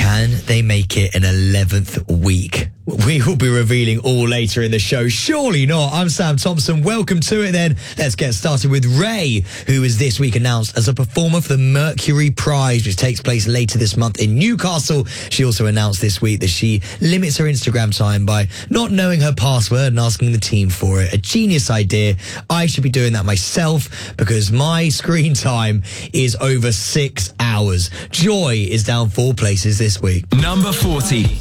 Can they make it an 11th week? We will be revealing all later in the show. Surely not. I'm Sam Thompson. Welcome to it then. Let's get started with Ray, who is this week announced as a performer for the Mercury Prize, which takes place later this month in Newcastle. She also announced this week that she limits her Instagram time by not knowing her password and asking the team for it. A genius idea. I should be doing that myself because my screen time is over 6 hours. Joy is down 4 places this week. Number 40.